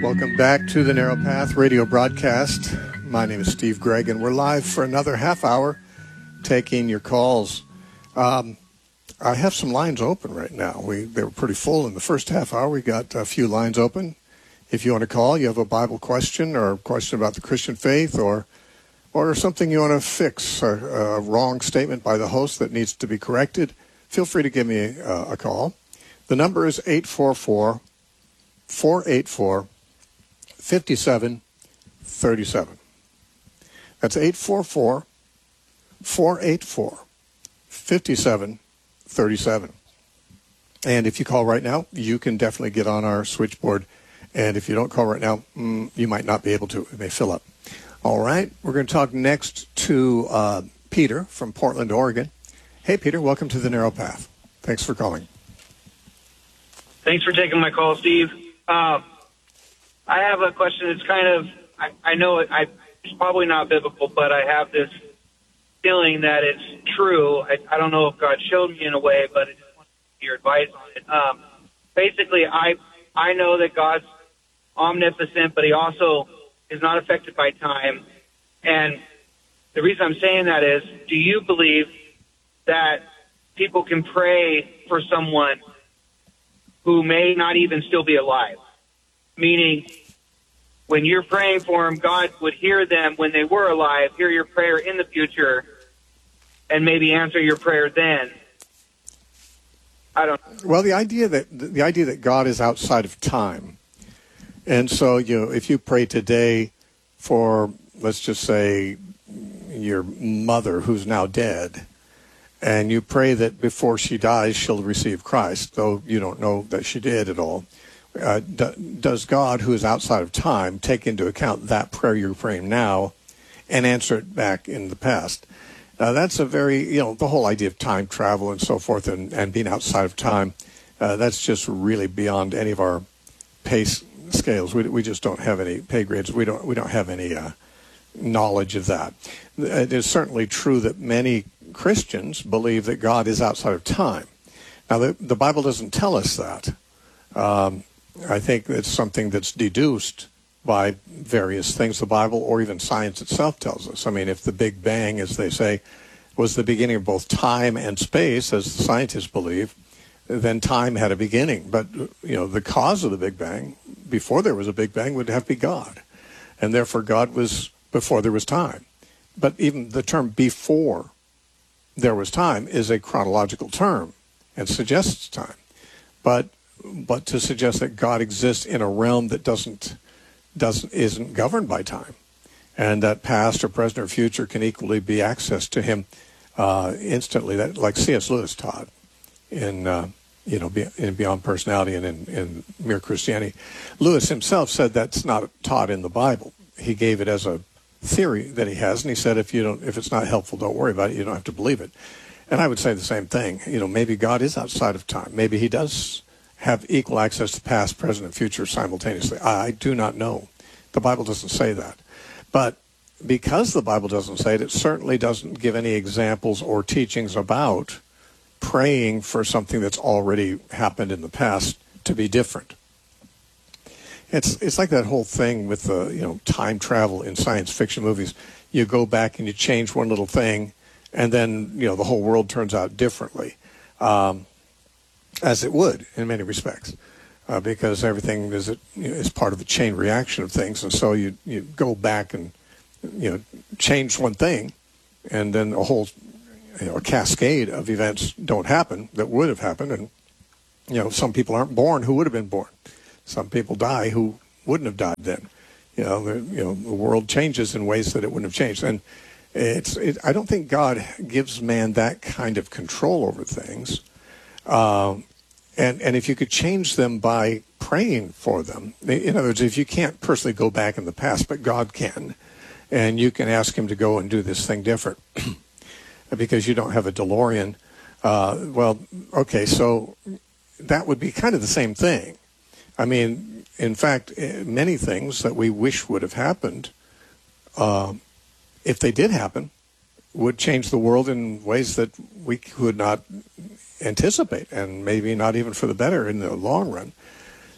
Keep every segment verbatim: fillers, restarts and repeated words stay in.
Welcome back to the Narrow Path radio broadcast. My name is Steve Gregg, and we're live for another half hour taking your calls. Um, I have some lines open right now. We They were pretty full in the first half hour. We got a few lines open. If you want to call, you have a Bible question or a question about the Christian faith or or something you want to fix, a, a wrong statement by the host that needs to be corrected, feel free to give me a, a call. The number is eight four four, four eight four, five seven three seven. That's eight four four, four eight four, five seven three seven. And if you call right now, you can definitely get on our switchboard. And if you don't call right now, mm, you might not be able to. It may fill up. All right. We're going to talk next to uh, Peter from Portland, Oregon. Hey, Peter. Welcome to the Narrow Path. Thanks for calling. Thanks for taking my call, Steve. Uh, I have a question. It's kind of, I, I know it, I, it's probably not biblical, but I have this feeling that it's true. I, I don't know if God showed me in a way, but I just want your advice on it. Um, basically, I I know that God's omnipotent, but he also is not affected by time. And the reason I'm saying that is, do you believe that people can pray for someone who may not even still be alive? Meaning, when you're praying for them, God would hear them when they were alive, hear your prayer in the future, and maybe answer your prayer then. I don't know. Well, the idea that the idea that God is outside of time, and so you know, if you pray today for, let's just say, your mother who's now dead, and you pray that before she dies she'll receive Christ, though you don't know that she did at all. Uh, do, does God, who is outside of time, take into account that prayer you're praying now and answer it back in the past? Now, that's a very, you know, the whole idea of time travel and so forth and, and being outside of time, uh, that's just really beyond any of our pay scales. We, we just don't have any pay grades. We don't, we don't have any uh, knowledge of that. It is certainly true that many Christians believe that God is outside of time. Now, the, the Bible doesn't tell us that. Um, I think it's something that's deduced by various things the Bible or even science itself tells us. I mean, if the Big Bang, as they say, was the beginning of both time and space, as the scientists believe, then time had a beginning. But, you know, the cause of the Big Bang, before there was a Big Bang, would have to be God. And therefore, God was before there was time. But even the term before there was time is a chronological term and suggests time. But but to suggest that God exists in a realm that doesn't doesn't isn't governed by time, and that past or present or future can equally be accessed to him uh, instantly, that like C S Lewis taught in uh, you know in Beyond Personality and in, in Mere Christianity. Lewis himself said that's not taught in the Bible. He gave it as a theory that he has, and he said if you don't if it's not helpful, don't worry about it. You don't have to believe it. And I would say the same thing. You know, maybe God is outside of time. Maybe he does have equal access to past, present, and future simultaneously. I do not know. The Bible doesn't say that. But because the Bible doesn't say it, it certainly doesn't give any examples or teachings about praying for something that's already happened in the past to be different. It's it's like that whole thing with the you know time travel in science fiction movies. You go back and you change one little thing, and then you know the whole world turns out differently. Um, as it would in many respects, uh, because everything is a, you know, is part of the chain reaction of things, and so you you go back and you know change one thing, and then a whole you know a cascade of events don't happen that would have happened, and you know some people aren't born who would have been born, some people die who wouldn't have died then, you know the, you know the world changes in ways that it wouldn't have changed, and it's it, I don't think God gives man that kind of control over things. Uh, and, and if you could change them by praying for them, in other words, if you can't personally go back in the past, but God can, and you can ask him to go and do this thing different because you don't have a DeLorean, uh, well, okay, so that would be kind of the same thing. I mean, in fact, many things that we wish would have happened, uh, if they did happen, would change the world in ways that we could not anticipate, and maybe not even for the better in the long run.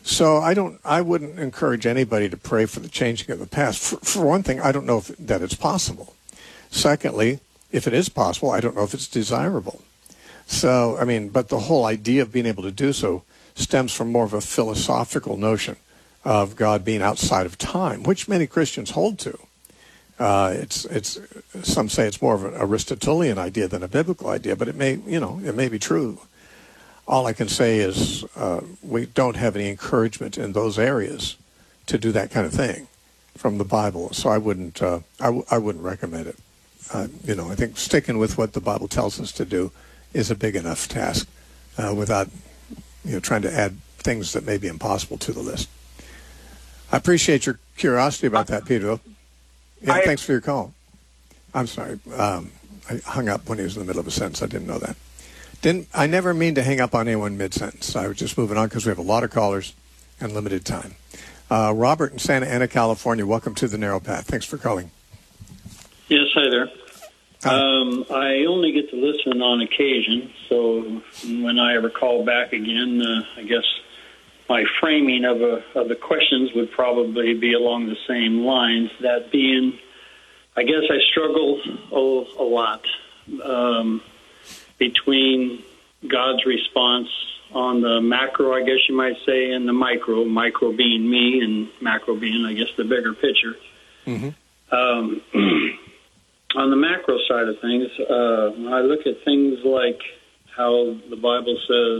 So I don't. I wouldn't encourage anybody to pray for the changing of the past. For, for one thing, I don't know if that it's possible. Secondly, if it is possible, I don't know if it's desirable. So, I mean, but the whole idea of being able to do so stems from more of a philosophical notion of God being outside of time, which many Christians hold to. Uh, it's it's some say it's more of an Aristotelian idea than a biblical idea, but it may you know it may be true. All I can say is uh, we don't have any encouragement in those areas to do that kind of thing from the Bible. So I wouldn't uh, I, w- I wouldn't recommend it. Uh, you know, I think sticking with what the Bible tells us to do is a big enough task uh, without you know trying to add things that may be impossible to the list. I appreciate your curiosity about that, Peter. Yeah, I, thanks for your call. I'm sorry. Um, I hung up when he was in the middle of a sentence. I didn't know that. Didn't I never mean to hang up on anyone mid-sentence. I was just moving on because we have a lot of callers and limited time. Uh, Robert in Santa Ana, California, welcome to the Narrow Path. Thanks for calling. Yes, hi there. Hi. Um, I only get to listen on occasion, so when I ever call back again, uh, I guess my framing of, a, of the questions would probably be along the same lines. That being, I guess I struggle a, a lot um, between God's response on the macro, I guess you might say, and the micro, micro being me and macro being, I guess, the bigger picture. Mm-hmm. Um, on the macro side of things, uh, when I look at things like how the Bible says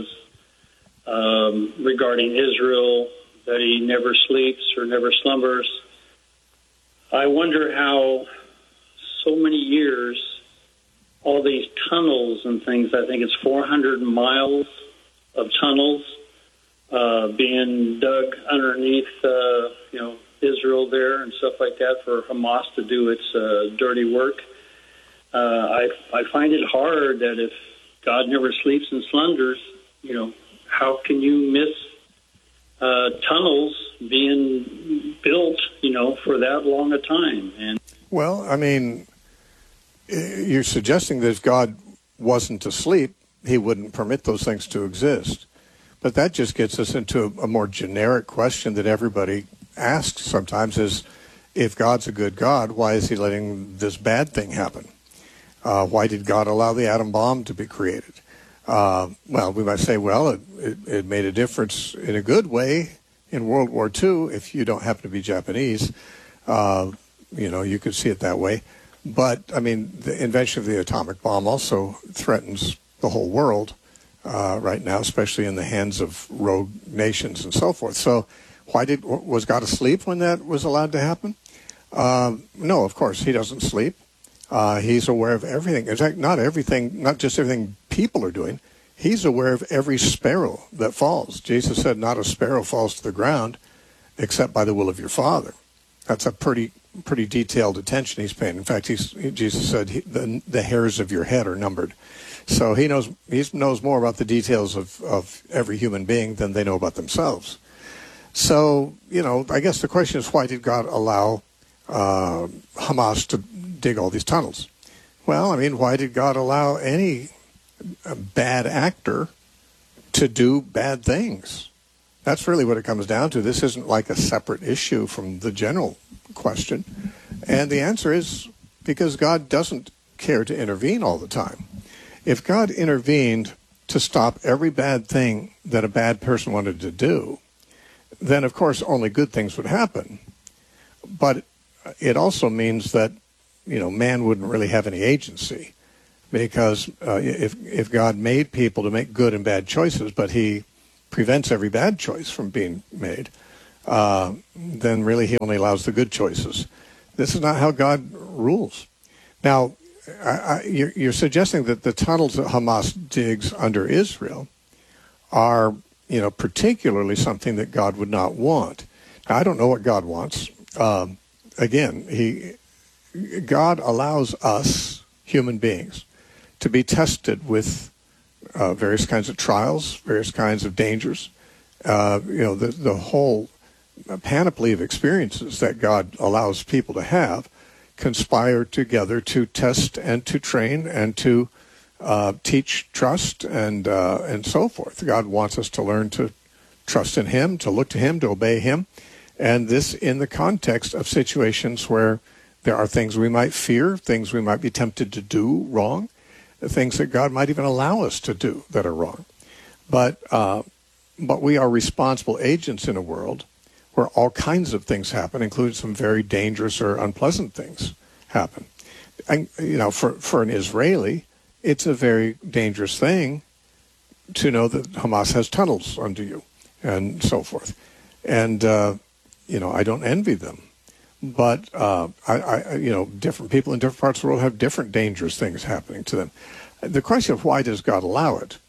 um, regarding Israel that he never sleeps or never slumbers, I wonder how so many years, all these tunnels and things, I think it's four hundred miles of tunnels uh, being dug underneath, uh, you know, Israel there and stuff like that for Hamas to do its uh, dirty work. Uh, I I find it hard that if God never sleeps and slumbers, you know, how can you miss uh, tunnels being built, you know, for that long a time? And Well, I mean, you're suggesting that if God wasn't asleep, he wouldn't permit those things to exist. But that just gets us into a, a more generic question that everybody asks sometimes is, if God's a good God, why is he letting this bad thing happen? Uh, why did God allow the atom bomb to be created? Uh, well, we might say, well, it, it, it made a difference in a good way in World War Two. If you don't happen to be Japanese, uh, you know, you could see it that way. But, I mean, the invention of the atomic bomb also threatens the whole world uh, right now, especially in the hands of rogue nations and so forth. So why did was God asleep when that was allowed to happen? Uh, no, of course, he doesn't sleep. Uh, he's aware of everything. In fact, not everything, not just everything people are doing. He's aware of every sparrow that falls. Jesus said, not a sparrow falls to the ground except by the will of your Father. That's a pretty pretty detailed attention he's paying. In fact, he's, Jesus said he, the, the hairs of your head are numbered. So he knows he knows more about the details of, of every human being than they know about themselves. So, you know, I guess the question is, why did God allow uh, Hamas to dig all these tunnels? Well, I mean, why did God allow any bad actor to do bad things? That's really what it comes down to. This isn't like a separate issue from the general question. And the answer is because God doesn't care to intervene all the time. If God intervened to stop every bad thing that a bad person wanted to do, then, of course, only good things would happen. But it also means that, you know, man wouldn't really have any agency, because uh, if if God made people to make good and bad choices, but he prevents every bad choice from being made, uh, then really he only allows the good choices. This is not how God rules. Now, I, I, you're, you're suggesting that the tunnels that Hamas digs under Israel are, you know, particularly something that God would not want. Now, I don't know what God wants. Um, again, he God allows us, human beings, to be tested with uh, various kinds of trials, various kinds of dangers. Uh, you know, the, the whole panoply of experiences that God allows people to have conspire together to test and to train and to uh, teach trust and uh, and so forth. God wants us to learn to trust in him, to look to him, to obey him. And this in the context of situations where there are things we might fear, things we might be tempted to do wrong, things that God might even allow us to do that are wrong. But uh, but we are responsible agents in a world where all kinds of things happen, including some very dangerous or unpleasant things happen. And, you know, for, for an Israeli, it's a very dangerous thing to know that Hamas has tunnels under you and so forth. And, uh, you know, I don't envy them. But, uh, I, I, you know, different people in different parts of the world have different dangerous things happening to them. The question of why does God allow it?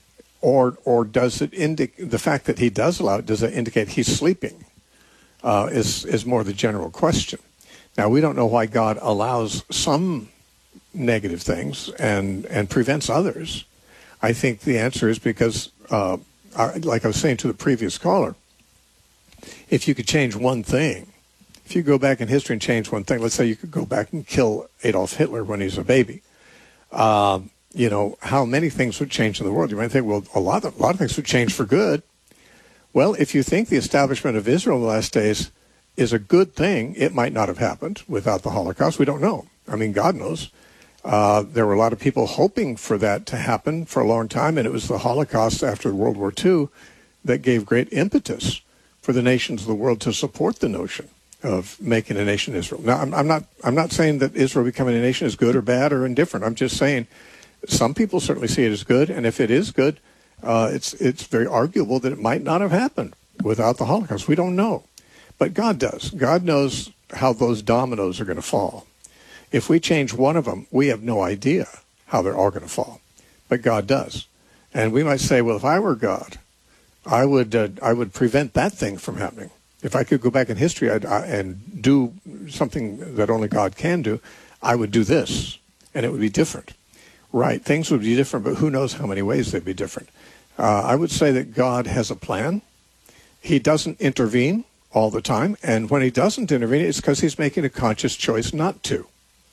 Or or does it indicate, the fact that he does allow it, does it indicate he's sleeping? Uh, is, is more the general question. Now, we don't know why God allows some negative things and, and prevents others. I think the answer is because, uh, I, like I was saying to the previous caller, if you could change one thing, if you go back in history and change one thing, let's say you could go back and kill Adolf Hitler when he was a baby, uh, you know, how many things would change in the world? You might think, well, a lot of, a lot of things would change for good. Well, if you think the establishment of Israel in the last days is a good thing, it might not have happened without the Holocaust. We don't know. I mean, God knows. Uh, there were a lot of people hoping for that to happen for a long time, and it was the Holocaust after World War Two that gave great impetus for the nations of the world to support the notion of making a nation Israel. Now, I'm, I'm not I'm not saying that Israel becoming a nation is good or bad or indifferent. I'm just saying some people certainly see it as good, and if it is good, uh, it's it's very arguable that it might not have happened without the Holocaust. We don't know. But God does. God knows how those dominoes are going to fall. If we change one of them, we have no idea how they're all going to fall. But God does. And we might say, well, if I were God, I would uh, I would prevent that thing from happening. If I could go back in history I'd, I, and do something that only God can do, I would do this, and it would be different. Right, things would be different, but who knows how many ways they'd be different. Uh, I would say that God has a plan. He doesn't intervene all the time, and when he doesn't intervene, it's because he's making a conscious choice not to.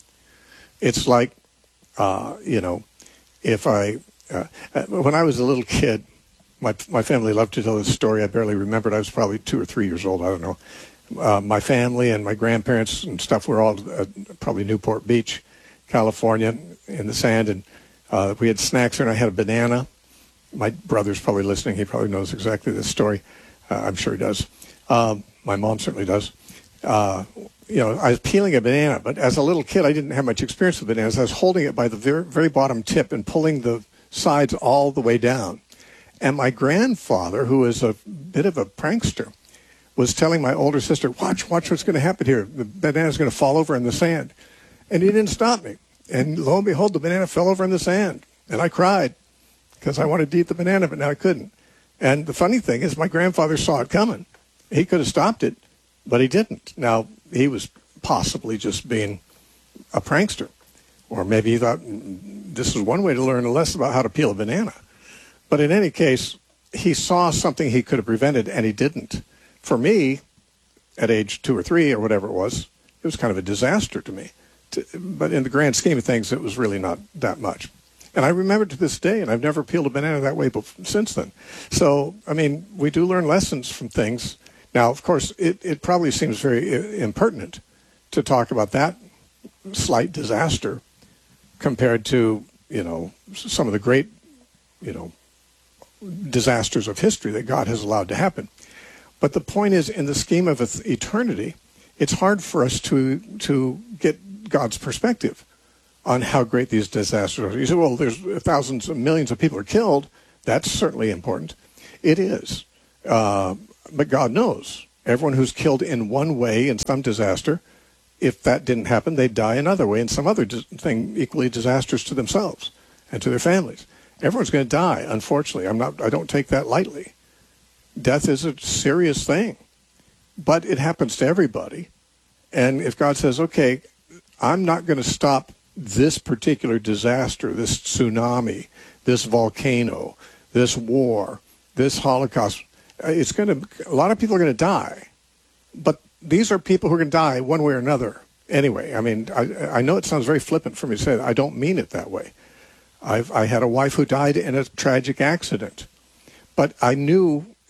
It's like, uh, you know, if I, uh, when I was a little kid, my my family loved to tell this story. I barely remembered. I was probably two or three years old. I don't know. Uh, my family and my grandparents and stuff were all uh, probably Newport Beach, California, in the sand, and uh, we had snacks there, and I had a banana. My brother's probably listening. He probably knows exactly this story. Uh, I'm sure he does. Um, my mom certainly does. Uh, you know, I was peeling a banana, but as a little kid, I didn't have much experience with bananas. I was holding it by the very, very bottom tip and pulling the sides all the way down. And my grandfather, who is a bit of a prankster, was telling my older sister, watch, watch what's going to happen here. The banana's going to fall over in the sand. And he didn't stop me. And lo and behold, the banana fell over in the sand. And I cried because I wanted to eat the banana, but now I couldn't. And the funny thing is my grandfather saw it coming. He could have stopped it, but he didn't. Now, he was possibly just being a prankster. Or maybe he thought this is one way to learn a lesson about how to peel a banana. But in any case, he saw something he could have prevented, and he didn't. For me, at age two or three or whatever it was, it was kind of a disaster to me. To, but in the grand scheme of things, it was really not that much. And I remember to this day, and I've never peeled a banana that way before, since then. So, I mean, we do learn lessons from things. Now, of course, it, it probably seems very impertinent to talk about that slight disaster compared to, you know, some of the great, you know, disasters of history that God has allowed to happen. But the point is, in the scheme of eternity, it's hard for us to to get God's perspective on how great these disasters are. You say, well, there's thousands and millions of people are killed. That's certainly important. It is. Uh, but God knows. Everyone who's killed in one way in some disaster, if that didn't happen, they'd die another way in some other dis- thing equally disastrous to themselves and to their families. Everyone's going to die, unfortunately. I'm not, I don't take that lightly. Death is a serious thing. But it happens to everybody. And if God says, okay, I'm not going to stop this particular disaster, this tsunami, this volcano, this war, this Holocaust, it's going to, a lot of people are going to die. But these are people who are going to die one way or another anyway. I mean, I, I know it sounds very flippant for me to say that. I don't mean it that way. I've, I had a wife who died in a tragic accident. But I knew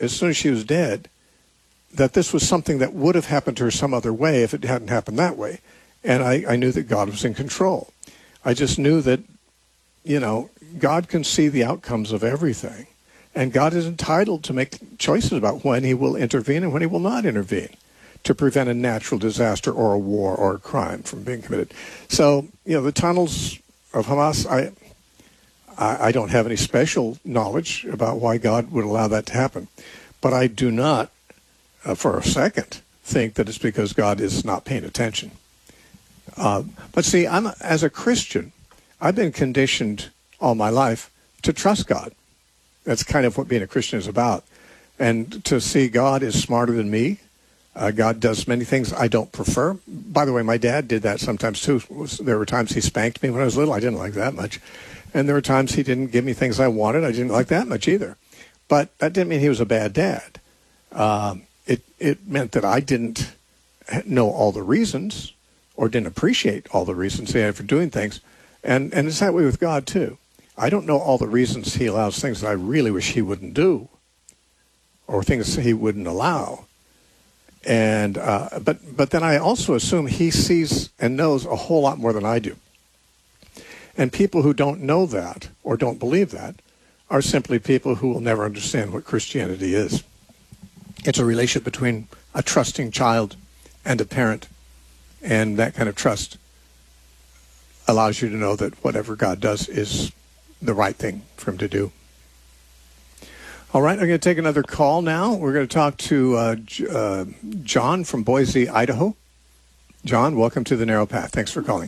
as soon as she was dead, that this was something that would have happened to her some other way if it hadn't happened that way. And I, I knew that God was in control. I just knew that, you know, God can see the outcomes of everything. And God is entitled to make choices about when he will intervene and when he will not intervene to prevent a natural disaster or a war or a crime from being committed. So, you know, the tunnels of Hamas, I, I, I don't have any special knowledge about why God would allow that to happen. But I do not, uh, for a second, think that it's because God is not paying attention. Uh, but see, I'm as a Christian, I've been conditioned all my life to trust God. That's kind of what being a Christian is about. And to see God is smarter than me. Uh, God does many things I don't prefer. By the way, my dad did that sometimes too. There were times he spanked me when I was little. I didn't like that much. And there were times he didn't give me things I wanted. I didn't like that much either. But that didn't mean he was a bad dad. Um, it, it meant that I didn't know all the reasons or didn't appreciate all the reasons he had for doing things. And, and it's that way with God too. I don't know all the reasons he allows things that I really wish he wouldn't do or things he wouldn't allow. And uh, but but then I also assume he sees and knows a whole lot more than I do. And people who don't know that or don't believe that are simply people who will never understand what Christianity is. It's a relationship between a trusting child and a parent, and that kind of trust allows you to know that whatever God does is the right thing for him to do. All right, I'm going to take another call now. We're going to talk to uh, J- uh, John from Boise, Idaho. John, welcome to The Narrow Path. Thanks for calling.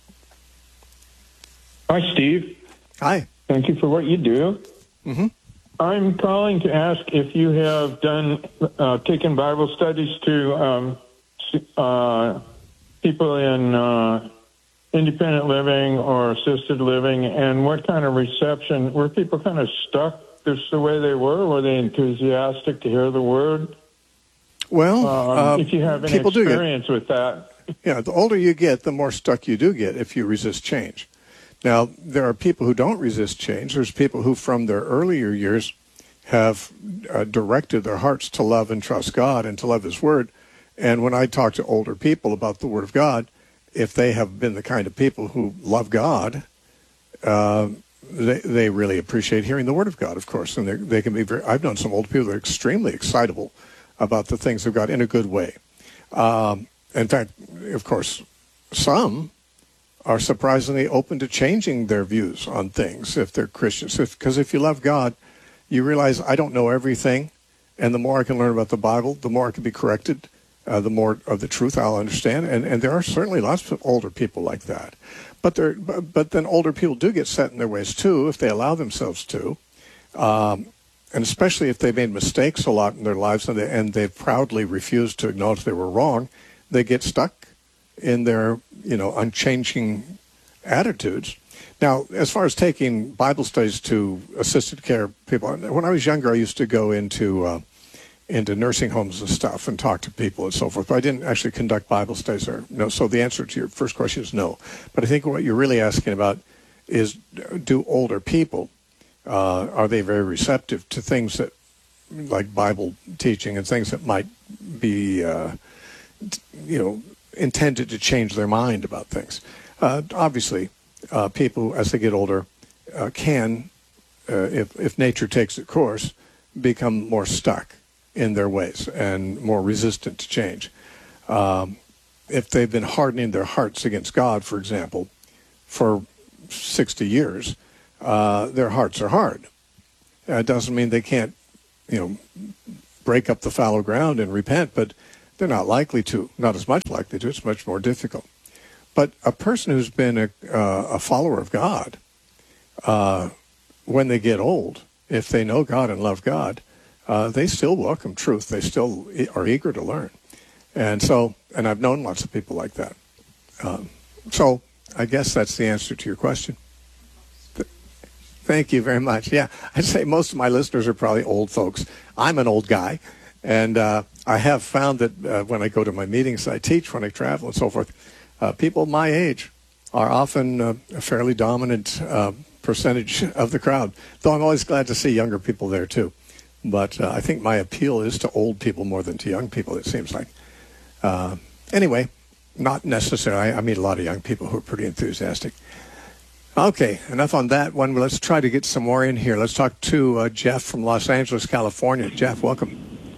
Hi, Steve. Hi. Thank you for what you do. Mm-hmm. I'm calling to ask if you have done, uh, taken Bible studies to um, uh, people in uh, independent living or assisted living, and what kind of reception, were people kind of stuck just the way they were? Were they enthusiastic to hear the word? Well, um, uh, if you have any people do get, experience with that. Yeah, the older you get, the more stuck you do get if you resist change. Now, there are people who don't resist change. There's people who, from their earlier years, have uh, directed their hearts to love and trust God and to love his word. And when I talk to older people about the word of God, if they have been the kind of people who love God, uh, they they really appreciate hearing the word of God, of course. And they can be very, I've known some old people that are extremely excitable about the things of God in a good way. Um, in fact, of course, some are surprisingly open to changing their views on things if they're Christians. Because if, if you love God, you realize I don't know everything, and the more I can learn about the Bible, the more I can be corrected, uh, the more of the truth I'll understand. And, and there are certainly lots of older people like that. But, they're, but, but then older people do get set in their ways too, if they allow themselves to. Um, and especially if they've made mistakes a lot in their lives and, they, and they've proudly refused to acknowledge they were wrong, they get stuck in their, you know, unchanging attitudes. Now, as far as taking Bible studies to assisted care people, when I was younger, I used to go into uh, into nursing homes and stuff and talk to people and so forth. But I didn't actually conduct Bible studies there. No. So the answer to your first question is no. But I think what you're really asking about is, do older people, uh, are they very receptive to things that, like Bible teaching and things that might be, uh, you know, intended to change their mind about things? Uh, obviously, uh, people, as they get older, uh, can, uh, if, if nature takes its course, become more stuck in their ways and more resistant to change. Um, if they've been hardening their hearts against God, for example, for sixty years, uh, their hearts are hard. Uh, it doesn't mean they can't, you know, break up the fallow ground and repent, but they're not likely to, not as much likely to. It's much more difficult. But a person who's been a, uh, a follower of God, uh, when they get old, if they know God and love God, uh, they still welcome truth. They still are eager to learn. And so, and I've known lots of people like that. Um, so I guess that's the answer to your question. Th- Thank you very much. Yeah, I'd say most of my listeners are probably old folks. I'm an old guy. And uh, I have found that uh, when I go to my meetings, I teach, when I travel and so forth, uh, people my age are often uh, a fairly dominant uh, percentage of the crowd, though I'm always glad to see younger people there too. But uh, I think my appeal is to old people more than to young people, it seems like. Uh, anyway, not necessarily. I meet a lot of young people who are pretty enthusiastic. Okay, enough on that one. Let's try to get some more in here. Let's talk to uh, Jeff from Los Angeles, California. Jeff, welcome.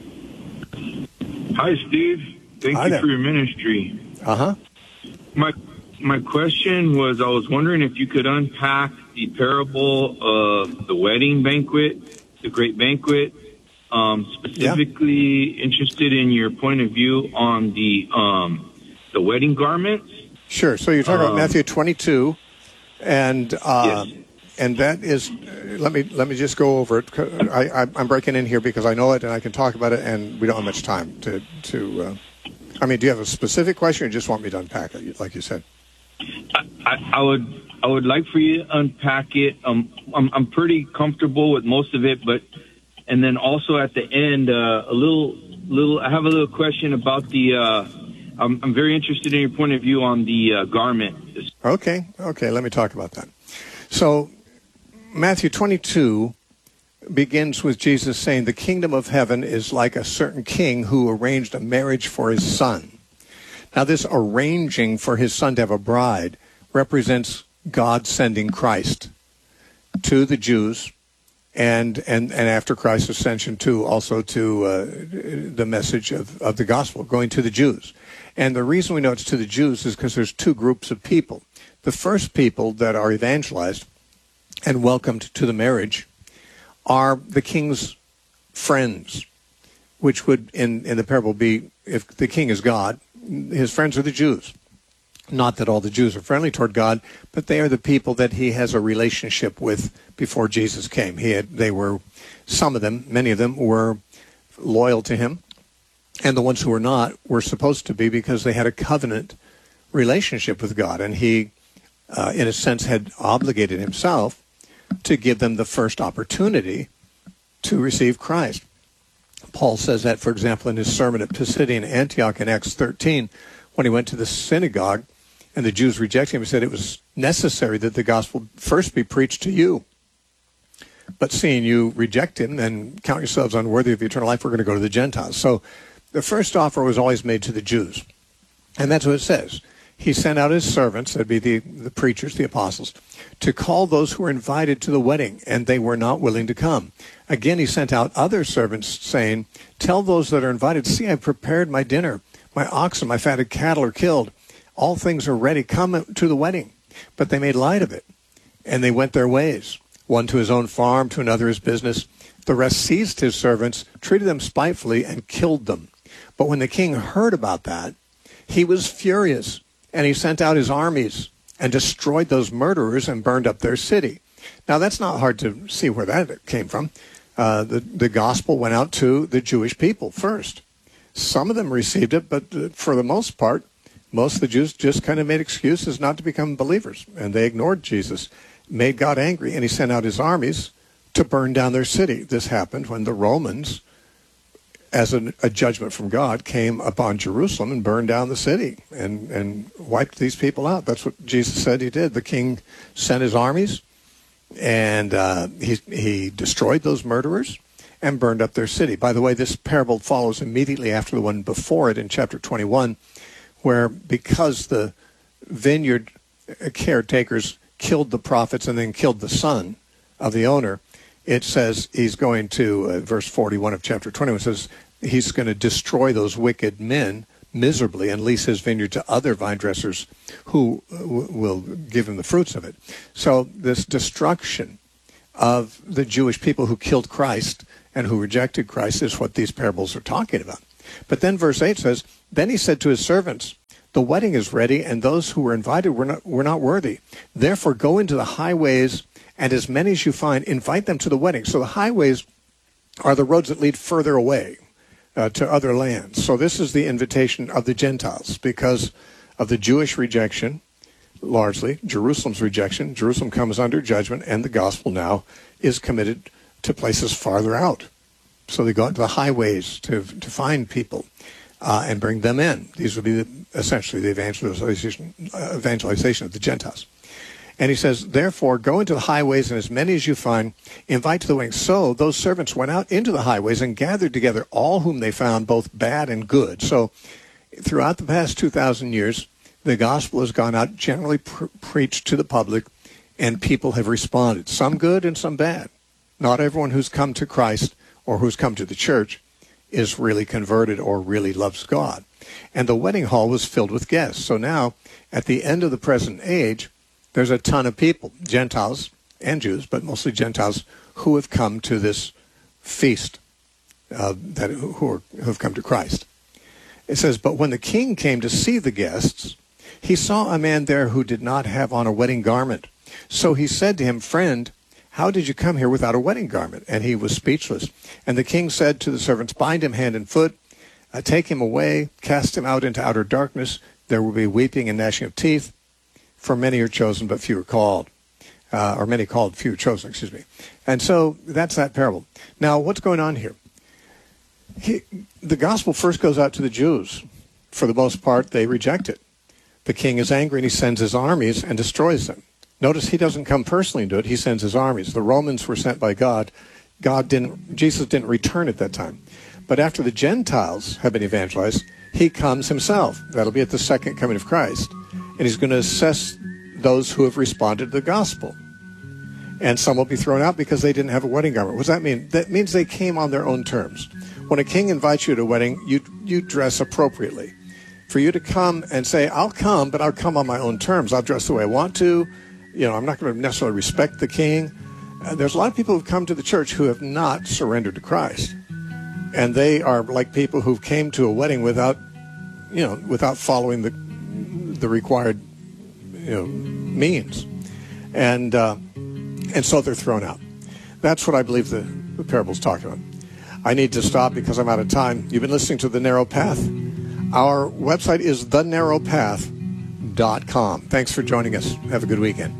Hi, Steve. Thank Hi you there. for your ministry. Uh-huh. My my question was, I was wondering if you could unpack the parable of the wedding banquet, the great banquet. Um, specifically yeah. interested in your point of view on the um, the wedding garments. Sure. So you're talking um, about Matthew twenty-two, and uh, yes. and that is. Let me let me just go over it. I, I, I'm breaking in here because I know it and I can talk about it, and we don't have much time to to. Uh, I mean, do you have a specific question, or just want me to unpack it, like you said? I, I, I would I would like for you to unpack it. Um, I'm I'm pretty comfortable with most of it, but and then also at the end, uh, a little little. I have a little question about the. Uh, I'm, I'm very interested in your point of view on the uh, garment. Okay, okay. Let me talk about that. So, Matthew twenty-two begins with Jesus saying, "The kingdom of heaven is like a certain king who arranged a marriage for his son." Now, this arranging for his son to have a bride represents God sending Christ to the Jews, and and, and after Christ's ascension, too, also to uh, the message of, of the gospel going to the Jews. And the reason we know it's to the Jews is because there's two groups of people. The first people that are evangelized and welcomed to the marriage are the king's friends, which would, in, in the parable, be, if the king is God, his friends are the Jews. Not that all the Jews are friendly toward God, but they are the people that he has a relationship with before Jesus came. He had, they were, some of them, many of them, were loyal to him, and the ones who were not were supposed to be because they had a covenant relationship with God, and he, uh, in a sense, had obligated himself to give them the first opportunity to receive Christ. Paul says that, for example, in his sermon at Pisidian Antioch in Acts thirteen, when he went to the synagogue and the Jews rejected him, he said it was necessary that the gospel first be preached to you. But seeing you reject him and count yourselves unworthy of eternal life, we're going to go to the Gentiles. So the first offer was always made to the Jews. And that's what it says. He sent out his servants, that'd be the, the preachers, the apostles, to call those who were invited to the wedding, and they were not willing to come. Again, he sent out other servants saying, tell those that are invited, see, I've prepared my dinner. My oxen, my fatted cattle are killed. All things are ready. Come to the wedding. But they made light of it, and they went their ways, one to his own farm, to another his business. The rest seized his servants, treated them spitefully, and killed them. But when the king heard about that, he was furious, and he sent out his armies and destroyed those murderers and burned up their city. Now, that's not hard to see where that came from. Uh, the, the gospel went out to the Jewish people first. Some of them received it, but for the most part, most of the Jews just kind of made excuses not to become believers, and they ignored Jesus, made God angry, and he sent out his armies to burn down their city. This happened when the Romans, as a, a judgment from God, came upon Jerusalem and burned down the city and, and wiped these people out. That's what Jesus said he did. The king sent his armies, and uh, he, he destroyed those murderers and burned up their city. By the way, this parable follows immediately after the one before it in chapter twenty-one, where because the vineyard caretakers killed the prophets and then killed the son of the owner, it says he's going to, uh, verse forty-one of chapter twenty-one says, he's going to destroy those wicked men miserably and lease his vineyard to other vine dressers who w- will give him the fruits of it. So this destruction of the Jewish people who killed Christ and who rejected Christ is what these parables are talking about. But then verse eight says, then he said to his servants, the wedding is ready, and those who were invited were not, were not worthy. Therefore go into the highways, and as many as you find, invite them to the wedding. So the highways are the roads that lead further away uh, to other lands. So this is the invitation of the Gentiles because of the Jewish rejection, largely, Jerusalem's rejection. Jerusalem comes under judgment, and the gospel now is committed to places farther out. So they go out to the highways to to find people uh, and bring them in. These would be the, essentially the evangelization, uh, evangelization of the Gentiles. And he says, therefore, go into the highways, and as many as you find, invite to the wedding. So those servants went out into the highways and gathered together all whom they found, both bad and good. So throughout the past two thousand years, the gospel has gone out, generally pre- preached to the public, and people have responded, some good and some bad. Not everyone who's come to Christ or who's come to the church is really converted or really loves God. And the wedding hall was filled with guests. So now, at the end of the present age, there's a ton of people, Gentiles and Jews, but mostly Gentiles, who have come to this feast, uh, that who, are, who have come to Christ. It says, but when the king came to see the guests, he saw a man there who did not have on a wedding garment. So he said to him, friend, how did you come here without a wedding garment? And he was speechless. And the king said to the servants, bind him hand and foot, uh, take him away, cast him out into outer darkness. There will be weeping and gnashing of teeth. For many are chosen, but few are called. Uh, or many called, few are chosen, excuse me. And so that's that parable. Now, what's going on here? He, the gospel first goes out to the Jews. For the most part, they reject it. The king is angry, and he sends his armies and destroys them. Notice he doesn't come personally and do it. He sends his armies. The Romans were sent by God. God didn't, Jesus didn't return at that time. But after the Gentiles have been evangelized, he comes himself. That'll be at the second coming of Christ. And he's going to assess those who have responded to the gospel. And some will be thrown out because they didn't have a wedding garment. What does that mean? That means they came on their own terms. When a king invites you to a wedding, you you dress appropriately. For you to come and say, I'll come, but I'll come on my own terms. I'll dress the way I want to. You know, I'm not going to necessarily respect the king. Uh, there's a lot of people who've come to the church who have not surrendered to Christ. And they are like people who came to a wedding without, you know, without following the the required, you know, means. And uh, and so they're thrown out. That's what I believe the, the parable's talking about. I need to stop because I'm out of time. You've been listening to The Narrow Path. Our website is the narrow path dot com. Thanks for joining us. Have a good weekend.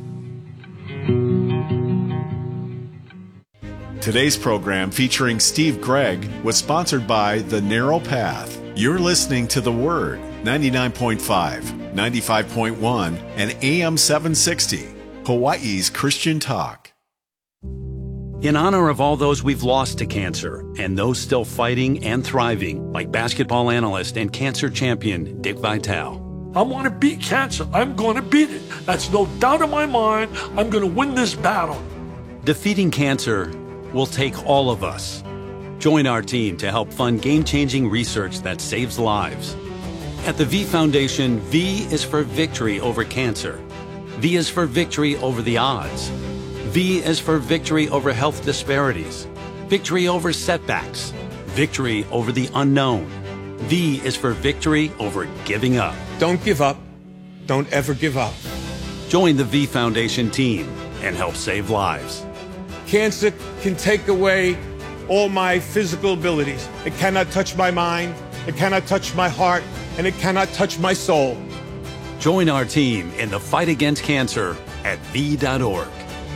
Today's program featuring Steve Gregg was sponsored by The Narrow Path. You're listening to The Word, ninety-nine point five, ninety-five point one, and A M seven sixty, Hawaii's Christian Talk. In honor of all those we've lost to cancer and those still fighting and thriving, like basketball analyst and cancer champion Dick Vitale. I want to beat cancer. I'm going to beat it. That's no doubt in my mind. I'm going to win this battle. Defeating cancer will take all of us. Join our team to help fund game-changing research that saves lives. At the V Foundation, V is for victory over cancer. V is for victory over the odds. V is for victory over health disparities, victory over setbacks, victory over the unknown. V is for victory over giving up. Don't give up. Don't ever give up. Join the V Foundation team and help save lives. Cancer can take away all my physical abilities. It cannot touch my mind, it cannot touch my heart, and it cannot touch my soul. Join our team in the fight against cancer at V dot org.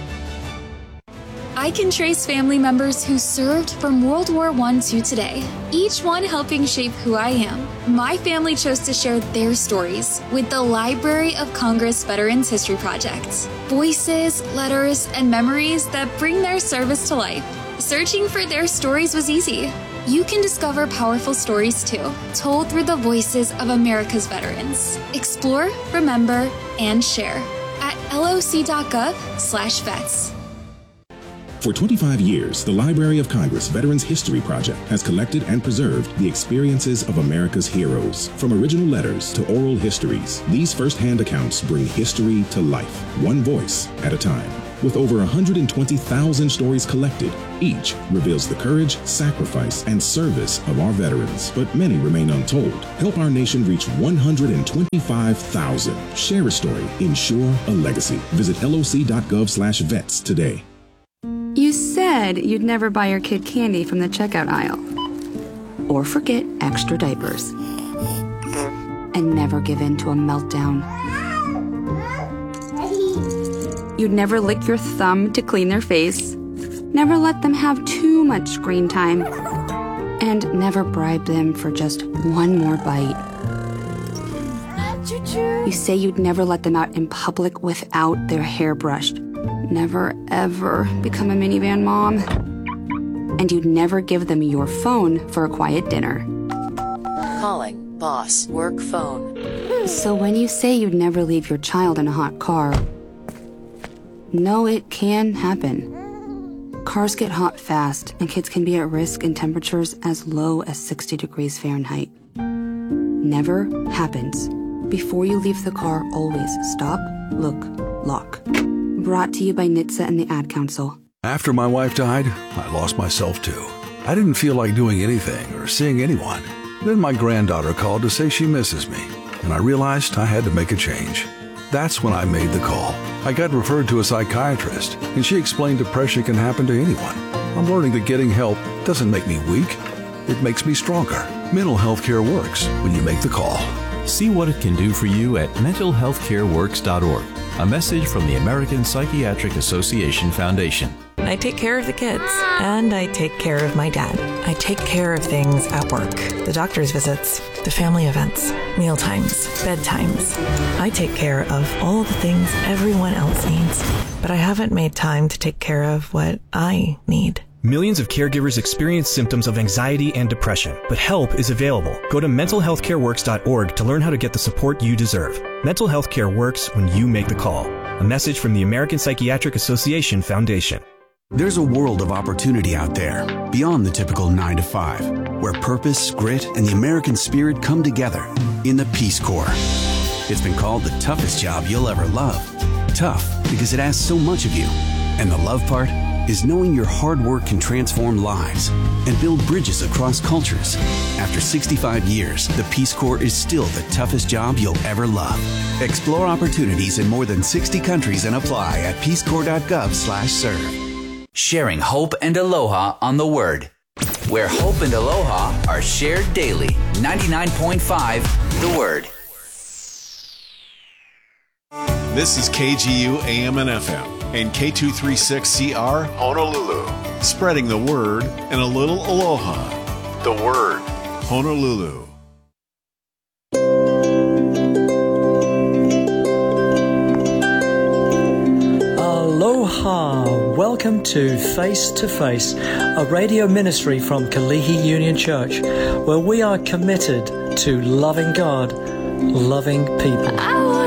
I can trace family members who served from World War One to today, each one helping shape who I am. My family chose to share their stories with the Library of Congress Veterans History Project. Voices, letters, and memories that bring their service to life. Searching for their stories was easy. You can discover powerful stories too, told through the voices of America's veterans. Explore, remember, and share at loc.gov slash vets. For twenty-five years, the Library of Congress Veterans History Project has collected and preserved the experiences of America's heroes. From original letters to oral histories, these first-hand accounts bring history to life, one voice at a time. With over one hundred twenty thousand stories collected, each reveals the courage, sacrifice, and service of our veterans, but many remain untold. Help our nation reach one hundred twenty-five thousand. Share a story. Ensure a legacy. Visit loc.gov slash vets today. You said you'd never buy your kid candy from the checkout aisle. Or forget extra diapers. And never give in to a meltdown. You'd never lick your thumb to clean their face. Never let them have too much screen time. And never bribe them for just one more bite. You say you'd never let them out in public without their hair brushed. Never, ever become a minivan mom. And you'd never give them your phone for a quiet dinner. Calling boss work phone. So when you say you'd never leave your child in a hot car, no, it can happen. Cars get hot fast, and kids can be at risk in temperatures as low as sixty degrees Fahrenheit. Never happens. Before you leave the car, always stop, look, lock. Brought to you by N H T S A and the Ad Council. After my wife died, I lost myself too. I didn't feel like doing anything or seeing anyone. Then my granddaughter called to say she misses me, and I realized I had to make a change. That's when I made the call. I got referred to a psychiatrist, and she explained depression can happen to anyone. I'm learning that getting help doesn't make me weak. It makes me stronger. Mental health care works when you make the call. See what it can do for you at mental health care works dot org. A message from the American Psychiatric Association Foundation. I take care of the kids, and I take care of my dad. I take care of things at work. The doctor's visits, the family events, meal times, bedtimes. I take care of all the things everyone else needs, but I haven't made time to take care of what I need. Millions of caregivers experience symptoms of anxiety and depression, but help is available. Go to mental health care works dot org to learn how to get the support you deserve. Mental health care works when you make the call. A message from the American Psychiatric Association Foundation. There's a world of opportunity out there, beyond the typical nine to five, where purpose, grit, and the American spirit come together in the Peace Corps. It's been called the toughest job you'll ever love. Tough because it asks so much of you. And the love part is knowing your hard work can transform lives and build bridges across cultures. After sixty-five years, the Peace Corps is still the toughest job you'll ever love. Explore opportunities in more than sixty countries and apply at peace corps dot gov slash serve. Sharing hope and aloha on the Word, where hope and aloha are shared daily. ninety-nine point five The Word. This is K G U A M and F M and K two thirty-six C R Honolulu. Spreading the word and a little aloha. The Word, Honolulu. Aloha! Welcome to Face to Face, a radio ministry from Kalihi Union Church, where we are committed to loving God, loving people.